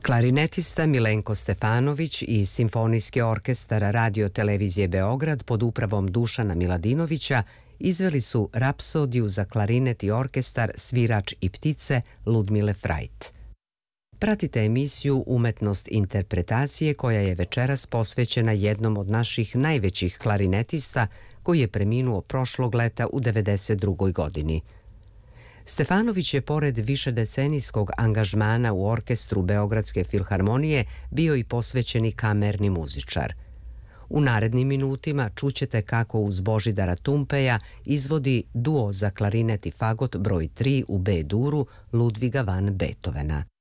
Klarinetista Milenko Stefanović i Simfonijski orkestar Radio Televizije Beograd pod upravom Dušana Miladinovića izveli su Rapsodiju za klarinet i orkestar Svirač i ptice Ludmile Frajt. Pratite emisiju Umetnost interpretacije koja je večeras posvećena jednom od naših najvećih klarinetista koji je preminuo prošlog leta u 92. godini. Stefanović je pored višedecenijskog angažmana u orkestru Beogradske filharmonije bio i posvećeni kamerni muzičar. U narednim minutima čućete kako uz Božidara Tumpeja izvodi duo za klarinet i fagot broj 3 u B-duru Ludviga van Beethovena.